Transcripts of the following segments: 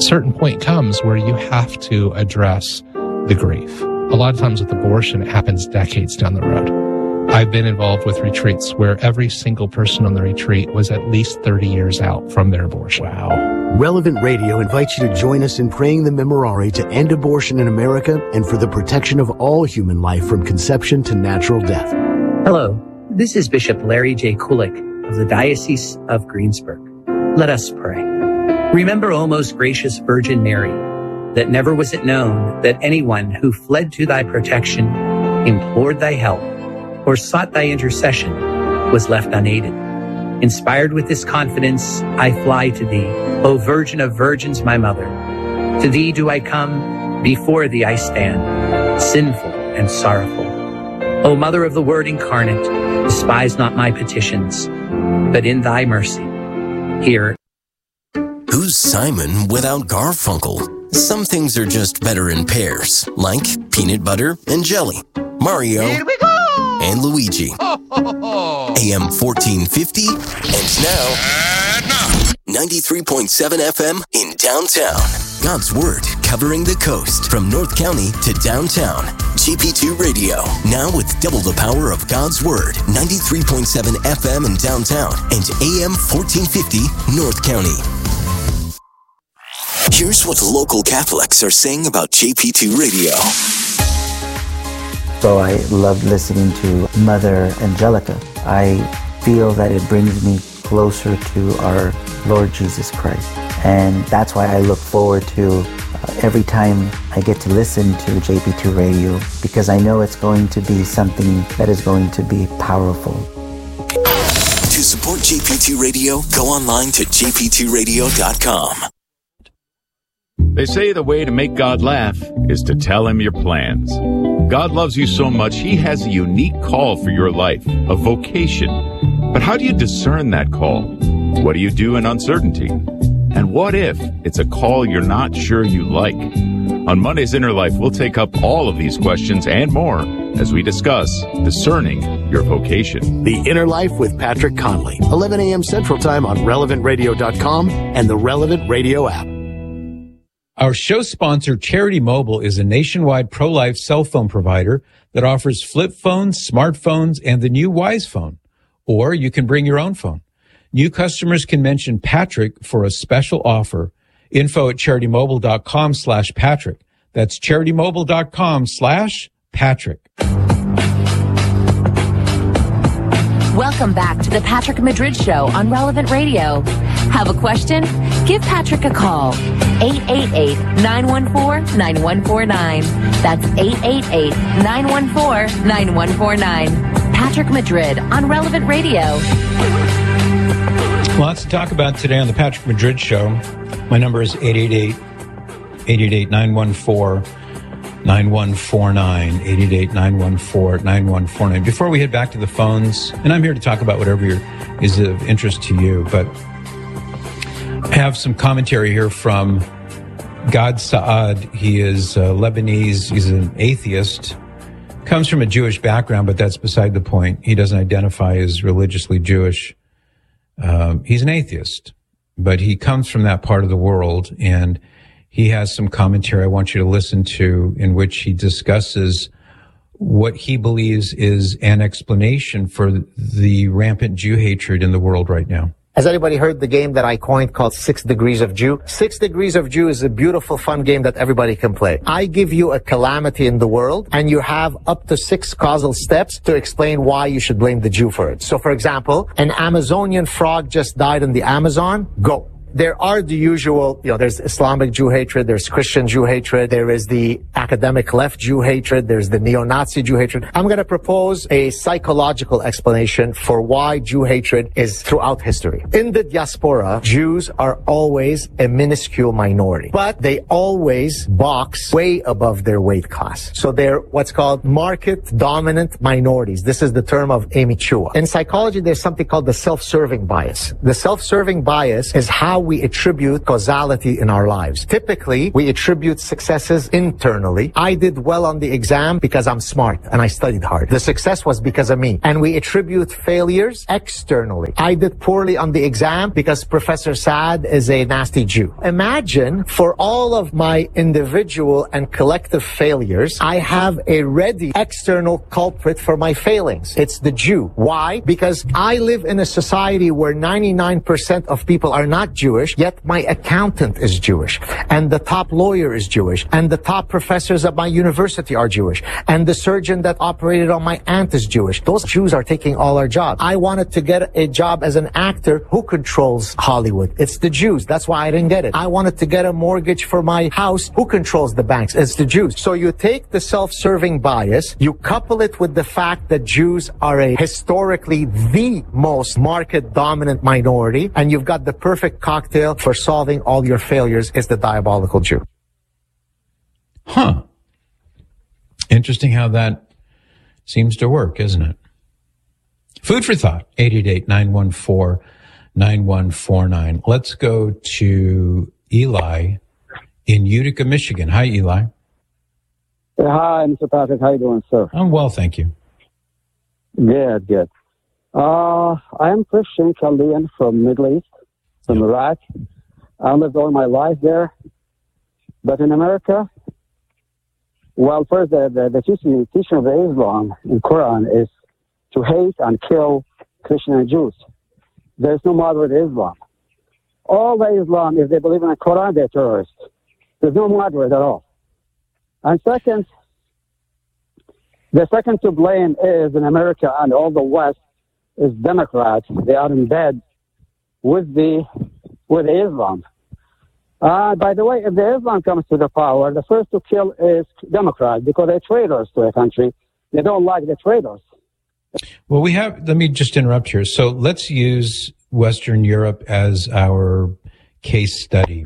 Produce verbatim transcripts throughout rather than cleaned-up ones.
certain point comes where you have to address the grief. A lot of times with abortion, it happens decades down the road. I've been involved with retreats where every single person on the retreat was at least thirty years out from their abortion. Wow. Relevant Radio invites you to join us in praying the Memorare to end abortion in America and for the protection of all human life from conception to natural death. Hello, this is Bishop Larry J. Kulik of the Diocese of Greensburg. Let us pray. Remember, O most gracious Virgin Mary, that never was it known that anyone who fled to thy protection, implored thy help, or sought thy intercession was left unaided. Inspired with this confidence, I fly to thee, O Virgin of Virgins, my mother. To thee do I come, before thee I stand, sinful and sorrowful. O Mother of the Word incarnate, despise not my petitions, but in thy mercy, hear. Who's Simon without Garfunkel? Some things are just better in pairs, like peanut butter and jelly. Mario Here we go! And Luigi. Ho, ho, ho. A M fourteen fifty, and now, and now. ninety-three point seven F M in downtown. God's Word covering the coast from North County to downtown. G P two Radio, now with double the power of God's Word. ninety-three point seven F M in downtown and A M fourteen fifty North County. Here's what local Catholics are saying about J P two Radio. So I love listening to Mother Angelica. I feel that it brings me closer to our Lord Jesus Christ. And that's why I look forward to uh, every time I get to listen to J P two Radio, because I know it's going to be something that is going to be powerful. To support J P two Radio, go online to j p two radio dot com. They say the way to make God laugh is to tell him your plans. God loves you so much, he has a unique call for your life, a vocation. But how do you discern that call? What do you do in uncertainty? And what if it's a call you're not sure you like? On Monday's Inner Life, we'll take up all of these questions and more as we discuss discerning your vocation. The Inner Life with Patrick Conley, eleven a.m. Central Time on relevant radio dot com and the Relevant Radio app. Our show sponsor, Charity Mobile, is a nationwide pro-life cell phone provider that offers flip phones, smartphones, and the new Wise Phone. Or you can bring your own phone. New customers can mention Patrick for a special offer. Info at charitymobile.com slash Patrick. That's charitymobile.com slash Patrick. Welcome back to the Patrick Madrid Show on Relevant Radio. Have a question? Give Patrick a call. eight eight eight, nine one four, nine one four nine. That's eight eight eight, nine one four, nine one four nine. Patrick Madrid on Relevant Radio. Lots to talk about today on the Patrick Madrid Show. My number is eight eight eight, eight eight eight, nine one four, nine one four nine. eight eight eight, nine one four, nine one four nine. Before we head back to the phones, and I'm here to talk about whatever is of interest to you, but I have some commentary here from Gad Saad. He is uh, Lebanese. He's an atheist. Comes from a Jewish background, but that's beside the point. He doesn't identify as religiously Jewish. Um, he's an atheist, but he comes from that part of the world, and he has some commentary I want you to listen to in which he discusses what he believes is an explanation for the rampant Jew hatred in the world right now. Has anybody heard the game that I coined called Six Degrees of Jew? Six Degrees of Jew is a beautiful, fun game that everybody can play. I give you a calamity in the world, and you have up to six causal steps to explain why you should blame the Jew for it. So, for example, an Amazonian frog just died in the Amazon. Go. There are the usual, you know, there's Islamic Jew hatred, there's Christian Jew hatred, there is the academic left Jew hatred, there's the neo-Nazi Jew hatred. I'm going to propose a psychological explanation for why Jew hatred is throughout history. In the diaspora, Jews are always a minuscule minority, but they always box way above their weight class. So they're what's called market dominant minorities. This is the term of Amy Chua. In psychology, there's something called the self-serving bias. The self-serving bias is how how we attribute causality in our lives. Typically, we attribute successes internally. I did well on the exam because I'm smart and I studied hard. The success was because of me. And we attribute failures externally. I did poorly on the exam because Professor Saad is a nasty Jew. Imagine for all of my individual and collective failures, I have a ready external culprit for my failings. It's the Jew. Why? Because I live in a society where ninety-nine percent of people are not Jewish, yet my accountant is Jewish, and the top lawyer is Jewish, and the top professors at my university are Jewish, and the surgeon that operated on my aunt is Jewish. Those Jews are taking all our jobs. I wanted to get a job as an actor. Who controls Hollywood? It's the Jews. That's why I didn't get it. I wanted to get a mortgage for my house. Who controls the banks? It's the Jews. So you take the self-serving bias, you couple it with the fact that Jews are a historically the most market-dominant minority, and you've got the perfect cocktail for solving all your failures is the diabolical Jew. Huh. Interesting how that seems to work, isn't it? Food for thought, eight eight eight, nine one four, nine one four nine. Let's go to Eli in Utica, Michigan. Hi, Eli. Hi, Mister Patrick. How you doing, sir? I'm well, thank you. Good, good. Uh, I am Christian Chaldean from Middle East, from Iraq. I lived all my life there. But in America, well, first, the, the, the teaching, teaching of Islam in Quran is to hate and kill Christian and Jews. There's no moderate Islam. All the Islam, if they believe in the Quran, they're terrorists. There's no moderate at all. And second, the second to blame is in America and all the West is Democrats. They are in bed with the with Islam. Uh, by the way, if the Islam comes to the power, the first to kill is Democrats because they're traitors to the country. They don't like the traitors. Well, we have, let me just interrupt here. So let's use Western Europe as our case study.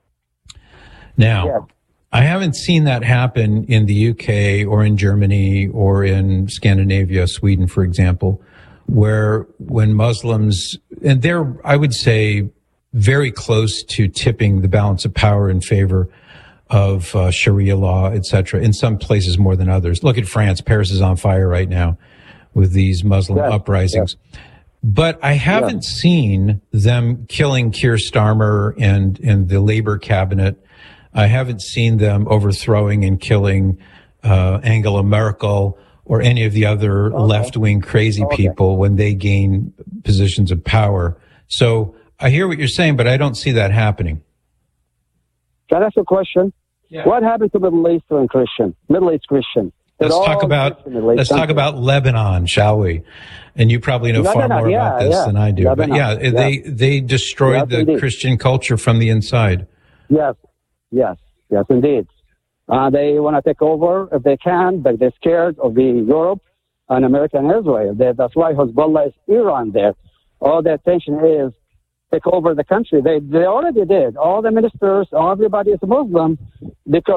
Now, yeah. I haven't seen that happen in the U K or in Germany or in Scandinavia, Sweden, for example, where when Muslims, and they're, I would say, very close to tipping the balance of power in favor of uh, Sharia law, et cetera, in some places more than others. Look at France. Paris is on fire right now with these Muslim yes. uprisings. Yes. But I haven't yes. seen them killing Keir Starmer and, and the Labour cabinet. I haven't seen them overthrowing and killing uh, Angela Merkel or any of the other okay. left-wing crazy okay. people when they gain positions of power. So I hear what you're saying, but I don't see that happening. Can I ask a question? Yeah. What happened to Middle Eastern Christian, Middle East Christian? Let's talk about let's talk about Lebanon, shall we? And you probably know Lebanon, far more yeah, about this yeah. than I do. Lebanon, but yeah, yeah, they they destroyed yes, the indeed. Christian culture from the inside. Yes, yes, yes, indeed. Uh, they want to take over if they can, but they're scared of the Europe and America and Israel. They, that's why Hezbollah is Iran there. All their attention is take over the country. They they already did. All the ministers, everybody is Muslim because.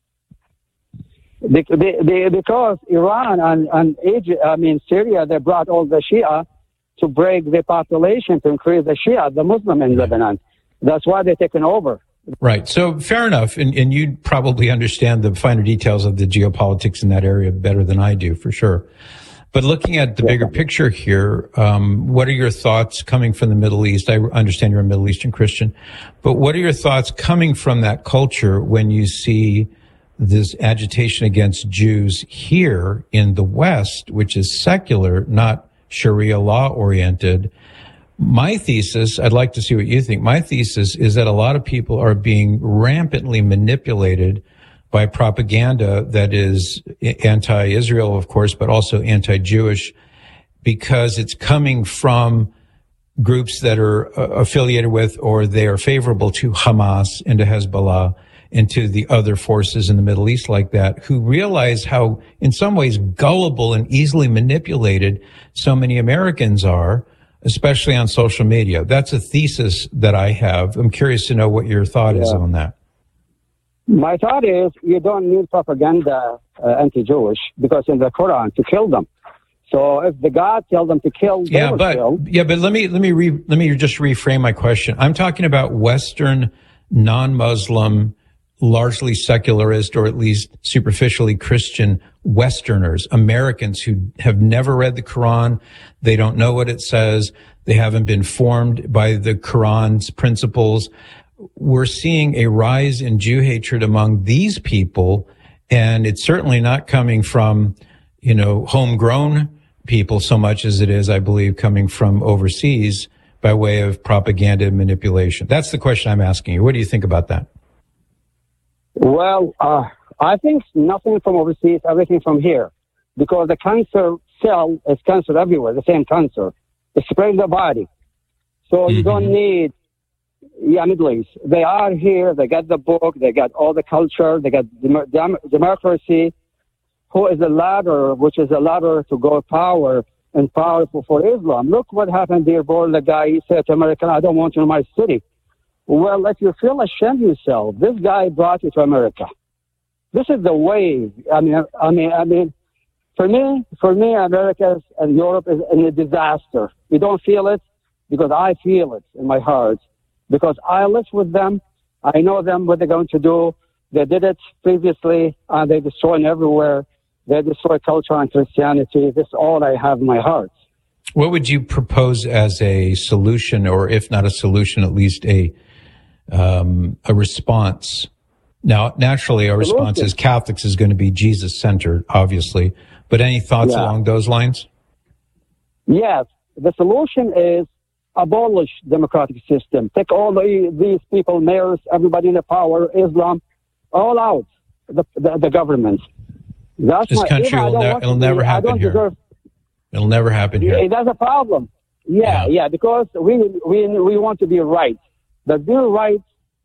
Because Iran and, and Egypt, I mean Syria, they brought all the Shia to break the population, to increase the Shia, the Muslim in Lebanon. That's why they're taking over. Right. So fair enough. And, and you probably understand the finer details of the geopolitics in that area better than I do, for sure. But looking at the yeah. bigger picture here, um, what are your thoughts coming from the Middle East? I understand you're a Middle Eastern Christian, but what are your thoughts coming from that culture when you see this agitation against Jews here in the West, which is secular, not Sharia law oriented? My thesis, I'd like to see what you think. My thesis is that a lot of people are being rampantly manipulated by propaganda that is anti-Israel, of course, but also anti-Jewish, because it's coming from groups that are uh, affiliated with or they are favorable to Hamas and to Hezbollah and to the other forces in the Middle East like that, who realize how, in some ways, gullible and easily manipulated so many Americans are, especially on social media. That's a thesis that I have. I'm curious to know what your thought yeah. is on that. My thought is you don't need propaganda uh, anti-Jewish because in the Quran to kill them. So if the God tells them to kill, they yeah, will but kill. yeah, but let me let me re, let me just reframe my question. I'm talking about Western, non-Muslim, largely secularist, or at least superficially Christian Westerners, Americans who have never read the Quran. They don't know what it says. They haven't been formed by the Quran's principles. We're seeing a rise in Jew hatred among these people, and it's certainly not coming from, you know, homegrown people so much as it is, I believe, coming from overseas by way of propaganda and manipulation. That's the question I'm asking you. What do you think about that? Well, uh, I think nothing from overseas, everything from here, because the cancer cell is cancer everywhere, the same cancer. It's spreading the body. So mm-hmm. you don't need, yeah, Middle East. They are here, they got the book, they got all the culture, they got dem- dem- democracy. Who is a ladder, which is a ladder to go power and powerful for Islam. Look what happened there, boy. The guy, he said to America, I don't want you in my city. Well, if you feel ashamed of yourself, this guy brought you to America. This is the way. I mean, I mean, I mean, for me, for me, America and Europe is in a disaster. You don't feel it because I feel it in my heart. Because I live with them. I know them, what they're going to do. They did it previously, and they're destroying everywhere. They destroy culture and Christianity. This is all I have in my heart. What would you propose as a solution, or if not a solution, at least a um, a response? Now, naturally, our solution. response as Catholics is going to be Jesus-centered, obviously. But any thoughts yeah. along those lines? Yes. The solution is abolish democratic system. Take all the, these people, mayors, everybody in the power, Islam, all out, the, the, the government. That's this my, country will ne- it'll never be, happen here. Deserve, it'll never happen here. Yeah, that's a problem. Yeah, yeah, yeah, because we we we want to be right. But being right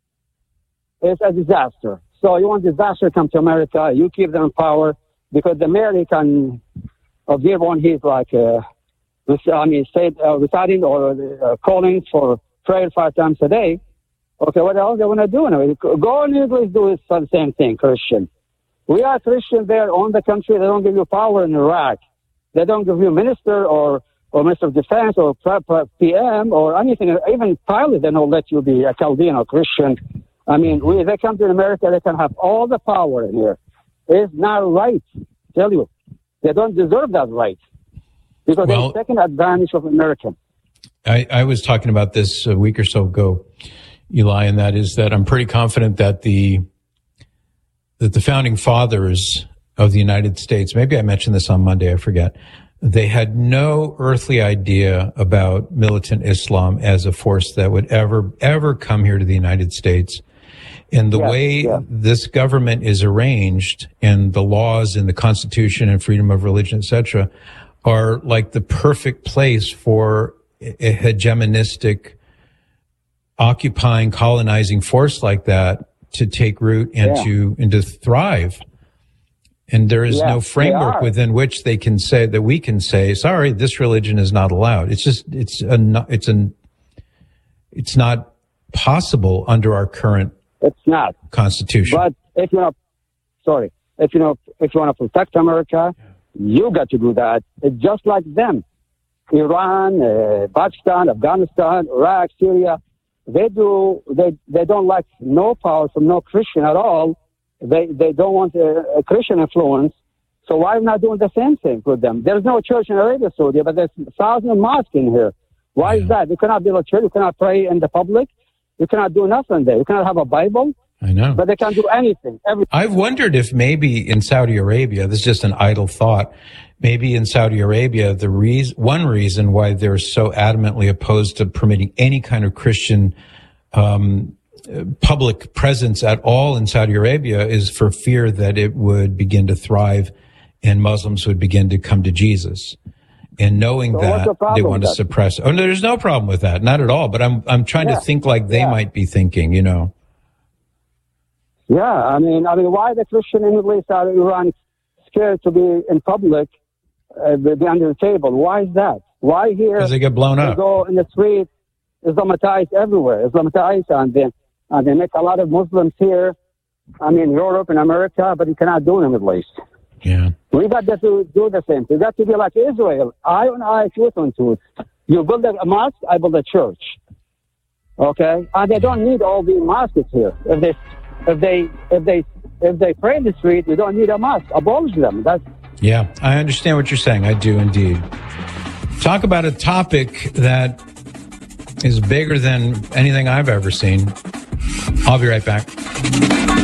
is a disaster. So you want disaster to come to America, you keep them in power, because the American of Dearborn, he's like, uh, I mean, state, uh, reciting or uh, calling for prayer five times a day. Okay, what else they want to do? Go and English do the same thing, Christian. We are Christian there on the country. They don't give you power in Iraq. They don't give you minister or, or minister of defense or P M or anything. Even pilot, they don't let you be a Chaldean or Christian. I mean, we, they come to America, they can have all the power in here. It's not right. I tell you, they don't deserve that right because well, they're taking advantage of America. I, I was talking about this a week or so ago, Eli, and that is that I'm pretty confident that the that the founding fathers of the United States, maybe I mentioned this on Monday, I forget, they had no earthly idea about militant Islam as a force that would ever, ever come here to the United States. And the yeah, way yeah. this government is arranged and the laws and the Constitution and freedom of religion, et cetera, are like the perfect place for a hegemonistic, occupying, colonizing force like that to take root and yeah. to and to thrive. And there is yeah, no framework within which they can say that we can say, sorry, this religion is not allowed. It's just it's a it's an it's not possible under our current it's not constitution. But if you know, sorry, if you know, if you want to protect America, you got to do that. It's just like them, Iran, uh, Pakistan, Afghanistan, Iraq, Syria. They do. They they don't like no power from no Christian at all. They they don't want a, a Christian influence. So why not doing the same thing with them? There's no church in Arabia Saudi, but there's thousands of mosques in here. Why yeah. is that? You cannot build a church. You cannot pray in the public. You cannot do nothing there. You cannot have a Bible. I know. But they can't do anything. Everything. I've wondered if maybe in Saudi Arabia, this is just an idle thought, maybe in Saudi Arabia, the reason, one reason why they're so adamantly opposed to permitting any kind of Christian um, public presence at all in Saudi Arabia is for fear that it would begin to thrive and Muslims would begin to come to Jesus. And knowing so that the they want to suppress. Oh, no, there's no problem with that. Not at all. But I'm, I'm trying yeah. to think like they yeah. might be thinking, you know. Yeah. I mean, I mean, why the Christian in Middle East or Iran scared to be in public, uh, be under the table? Why is that? Why here? Because they get blown they up. Go in the street, Islamatized everywhere, Islamatized, and then, and they make a lot of Muslims here. I mean, Europe and America, but you cannot do it in the Middle East. Yeah. We got to do the same. We got to be like Israel, eye on eye, tooth on tooth. You build a mosque, I build a church. Okay, and they don't need all the mosques here. If they, if they, if they, if they pray in the street, you don't need a mosque. Abolish them. That's. Yeah, I understand what you're saying. I do indeed. Talk about a topic that is bigger than anything I've ever seen. I'll be right back.